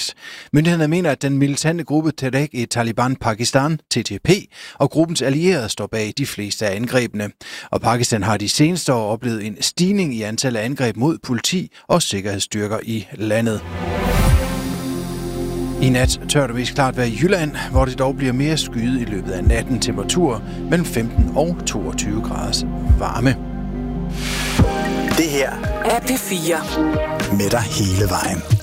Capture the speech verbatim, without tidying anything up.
nat. Myndighederne mener, at den militante gruppe Tehrik-i-Taliban Pakistan, T T P, og gruppens allierede står bag de fleste af angrebene. Og Pakistan har de seneste år oplevet en stigning i antallet af angreb mod politi og sikkerhedsstyrker i landet. I nat tør det vist klart være i Jylland, hvor det dog bliver mere skyet i løbet af natten. Temperatur mellem femten og toogtyve graders varme. Det her er P fire. Med dig hele vejen.